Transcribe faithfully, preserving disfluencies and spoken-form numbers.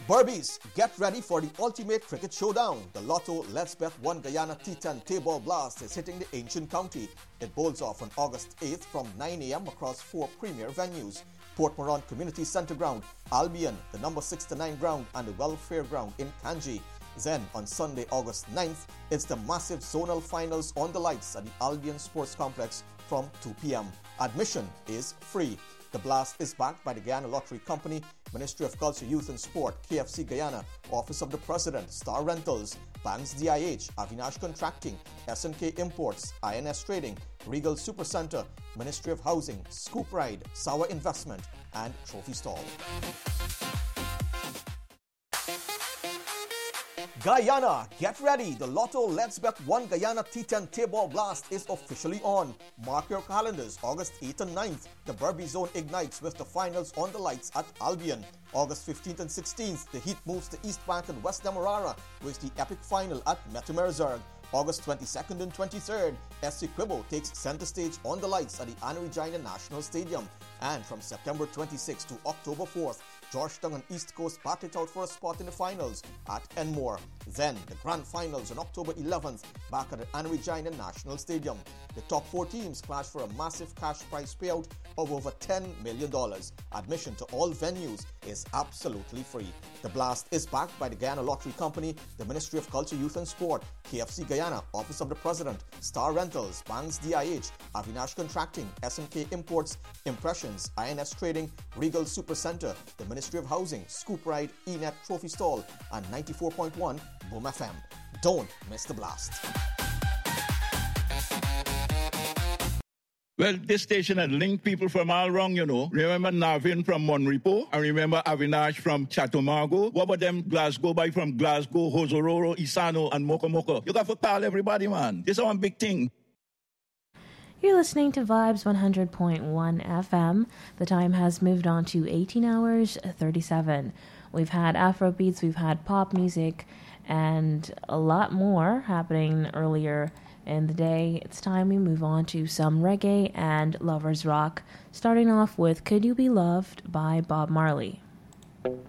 Burbies, get ready for the ultimate cricket showdown. The Lotto Let's Bet One Guyana T ten Table Blast is hitting the ancient county. It bowls off on August eighth from nine a.m. across four premier venues: Port Moran Community Centre Ground, Albion, the number sixty-nine ground, and the Welfare Ground in Kanji. Then, on Sunday, August ninth, it's the massive zonal finals on the lights at the Albion Sports Complex from two p.m. Admission is free. The blast is backed by the Guyana Lottery Company, Ministry of Culture, Youth and Sport, K F C Guyana, Office of the President, Star Rentals, Banks D I H, Avinash Contracting, S and K Imports, I N S Trading, Regal Supercenter, Ministry of Housing, Scoop Ride, Sour Investment, and Trophy Stall. Guyana, get ready! The Lotto Let's Bet One Guyana T ten Table Blast is officially on. Mark your calendars, August eighth and ninth. The Burby Zone ignites with the finals on the lights at Albion. August fifteenth and sixteenth, the Heat moves to East Bank and West Demerara with the epic final at Metumerzerg. August twenty-second and twenty-third, S C Quibbo takes center stage on the lights at the Anna Regina National Stadium. And from September twenty-sixth to October fourth, Georgetown and East Coast battle it out for a spot in the finals at Enmore. Then, the grand finals on October eleventh, back at the Anna Regina National Stadium. The top four teams clash for a massive cash prize payout of over ten million dollars. Admission to all venues is absolutely free. The blast is backed by the Guyana Lottery Company, the Ministry of Culture, Youth and Sport, K F C Guyana, Office of the President, Star Rentals, Banks D I H, Avinash Contracting, S and K Imports, Impressions, I N S Trading, Regal Supercenter, the Ministry of Housing, Scoop Ride, E Net Trophy Stall, and ninety-four point one Boom F M. Don't miss the blast. Well, this station had linked people from all wrong, you know. Remember Navin from Monrepo? I remember Avinash from Chateau Margaux. What about them Glasgow boy from Glasgow, Hosororo, Isano, and Mokomoko? You got to call everybody, man. This is one big thing. You're listening to Vibes one hundred point one F M. The time has moved on to eighteen hours thirty-seven. We've had Afro beats, we've had pop music, and a lot more happening earlier in the day. It's time we move on to some reggae and lovers rock, starting off with Could You Be Loved by Bob Marley.